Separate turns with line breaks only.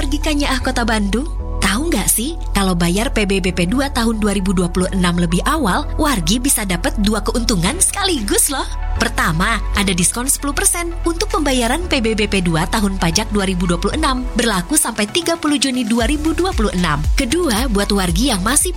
wargi Kanyaah Kota Bandung? Tahu nggak sih, kalau bayar PBBP 2 tahun 2026 lebih awal, wargi bisa dapat 2 keuntungan sekaligus loh. Pertama, ada diskon 10% untuk pembayaran PBBP 2 tahun pajak 2026, berlaku sampai 30 Juni 2026. Kedua, buat wargi yang masih